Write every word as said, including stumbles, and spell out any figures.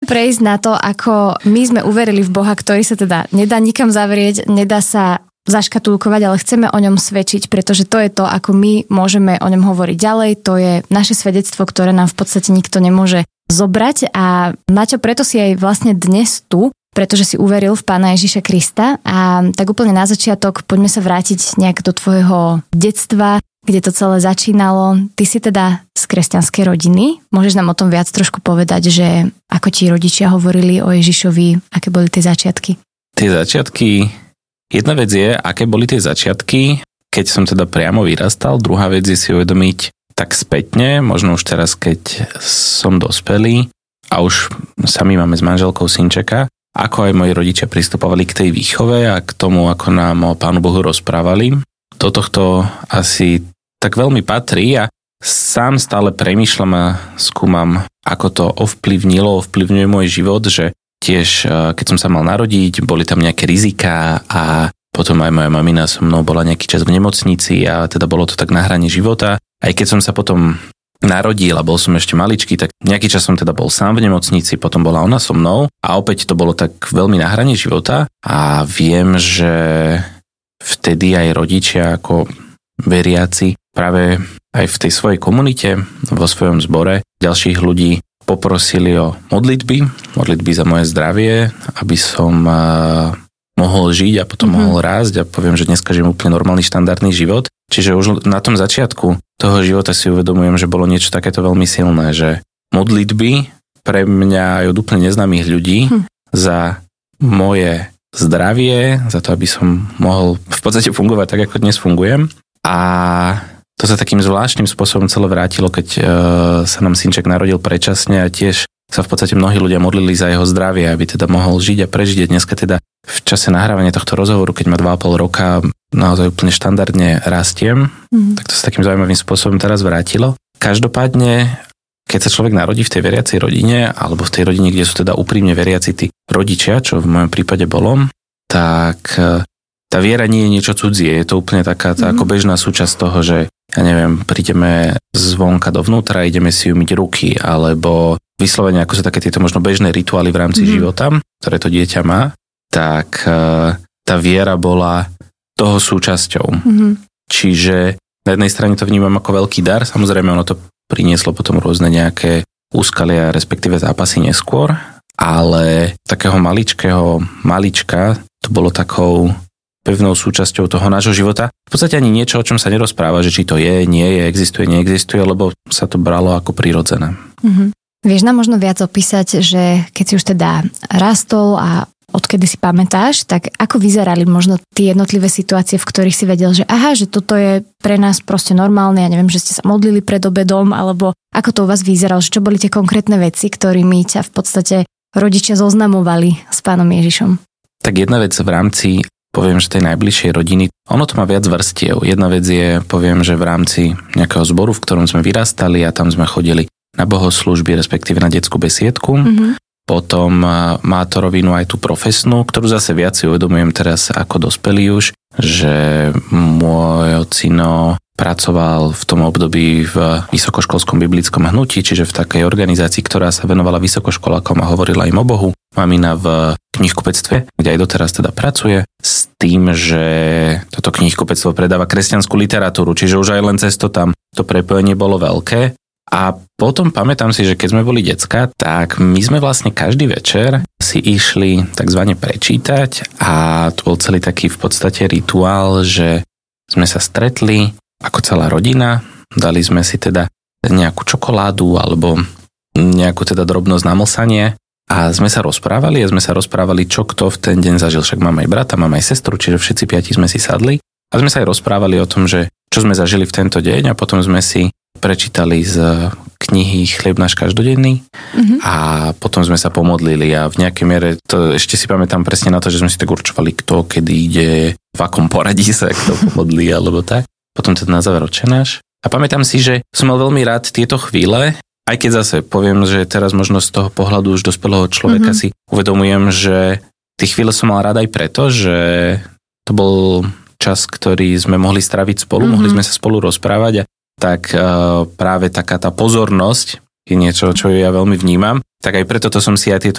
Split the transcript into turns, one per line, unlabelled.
prejsť na to, ako my sme uverili v Boha, ktorý sa teda nedá nikam zavrieť, nedá sa zaškatulkovať, ale chceme o ňom svedčiť, pretože to je to, ako my môžeme o ňom hovoriť ďalej. To je naše svedectvo, ktoré nám v podstate nikto nemôže zobrať. A Maťo, preto si aj vlastne dnes tu, pretože si uveril v Pána Ježiša Krista. A tak úplne na začiatok poďme sa vrátiť nejak do tvojho detstva, kde to celé začínalo. Ty si teda z kresťanskej rodiny. Môžeš nám o tom viac trošku povedať, že ako ti rodičia hovorili o Ježišovi, aké boli tie začiatky? Tie
začiatky... Jedna vec je, aké boli tie začiatky, keď som teda priamo vyrastal. Druhá vec je si uvedomiť tak spätne, možno už teraz, keď som dospelý a už sami máme s manželkou synčeka, ako aj moji rodičia pristupovali k tej výchove a k tomu, ako nám o Pánu Bohu rozprávali. Do tohto asi tak veľmi patrí a sám stále premýšľam a skúmam, ako to ovplyvnilo, ovplyvňuje môj život, že tiež, keď som sa mal narodiť, boli tam nejaké riziká a potom aj moja mamina so mnou bola nejaký čas v nemocnici a teda bolo to tak na hrane života. Aj keď som sa potom narodil a bol som ešte maličký, tak nejaký čas som teda bol sám v nemocnici, potom bola ona so mnou a opäť to bolo tak veľmi na hrane života a viem, že vtedy aj rodičia ako veriaci práve aj v tej svojej komunite, vo svojom zbore ďalších ľudí poprosili o modlitby, modlitby za moje zdravie, aby som uh, mohol žiť a potom mm-hmm. mohol rásť a poviem, že dneska žijem úplne normálny štandardný život. Čiže už na tom začiatku toho života si uvedomujem, že bolo niečo takéto veľmi silné, že modlitby pre mňa aj od úplne neznámych ľudí hm. za moje zdravie, za to, aby som mohol v podstate fungovať tak, ako dnes fungujem. A to sa takým zvláštnym spôsobom celé vrátilo, keď uh, sa nám synček narodil predčasne a tiež sa v podstate mnohí ľudia modlili za jeho zdravie, aby teda mohol žiť a prežiť. Dneska teda v čase nahrávania tohto rozhovoru, keď má dva a pol roka, naozaj úplne štandardne rastiem, mm. tak to sa takým zaujímavým spôsobom teraz vrátilo. Každopádne, keď sa človek narodí v tej veriacej rodine, alebo v tej rodine, kde sú teda úprimne veriaci tí rodičia, čo v mojom prípade bolo, tak tá viera nie je niečo cudzie. Je to úplne taká tá mm. ako bežná súčasť toho, že ja neviem, prídeme zvonka dovnútra, ideme si umyť ruky, alebo vyslovene, ako sú také tieto možno bežné rituály v rámci mm. života, ktoré to dieťa má, tak tá viera bola toho súčasťou. Mm. Čiže na jednej strane to vnímam ako veľký dar, samozrejme ono to prinieslo potom rôzne nejaké úskalia, respektíve zápasy neskôr, ale takého maličkého malička to bolo takou pevnou súčasťou toho nášho života. V podstate ani niečo, o čom sa nerozpráva, že či to je, nie je, existuje, neexistuje, lebo sa to bralo ako prirodzené. Mm-hmm.
Vieš nám možno viac opísať, že keď si už teda rastol a odkedy si pamätáš, tak ako vyzerali možno tie jednotlivé situácie, v ktorých si vedel, že aha, že toto je pre nás proste normálne, ja neviem, že ste sa modlili pred obedom, alebo ako to u vás vyzeralo, že čo boli tie konkrétne veci, ktorými ťa v podstate rodičia zoznamovali s Pánom Ježišom?
Tak jedna vec v rámci poviem, že tej najbližšej rodiny, ono to má viac vrstiev. Jedna vec je, poviem, že v rámci nejakého zboru, v ktorom sme vyrastali a tam sme chodili na bohoslúžby, respektíve na detskú besiedku. Mm-hmm. Potom má to rovinu aj tú profesnú, ktorú zase viac si uvedomujem teraz ako dospelý už, že môj ocino pracoval v tom období v vysokoškolskom biblickom hnutí, čiže v takej organizácii, ktorá sa venovala vysokoškolákom a hovorila im o Bohu. Mamina v knihkupectve, kde aj doteraz teda pracuje, s tým, že toto knihkupectvo predáva kresťanskú literatúru, čiže už aj len cez to tam to prepojenie bolo veľké. A potom pamätám si, že keď sme boli decká, tak my sme vlastne každý večer si išli takzvané prečítať a to bol celý taký v podstate rituál, že sme sa stretli ako celá rodina, dali sme si teda nejakú čokoládu alebo nejakú teda drobnosť na mlsanie a sme sa rozprávali a sme sa rozprávali, čo kto v ten deň zažil. Však mám aj brata, mám aj sestru, čiže všetci piati sme si sadli a sme sa aj rozprávali o tom, že čo sme zažili v tento deň a potom sme si prečítali z knihy Chlieb náš každodenný mm-hmm. a potom sme sa pomodlili a v nejakej miere, to ešte si pamätám presne na to, že sme si tak určovali, kto kedy ide, v akom poradí sa kto pomodlí alebo tak. Potom teda na záver Otčenáš. A pamätám si, že som mal veľmi rád tieto chvíle, aj keď zase poviem, že teraz možno z toho pohľadu už dospelého človeka mm-hmm. si uvedomujem, že tie chvíle som mal rád aj preto, že to bol čas, ktorý sme mohli straviť spolu, mm-hmm. mohli sme sa spolu rozprávať a tak uh, práve taká tá pozornosť je niečo, čo ja veľmi vnímam. Tak aj preto to som si aj tieto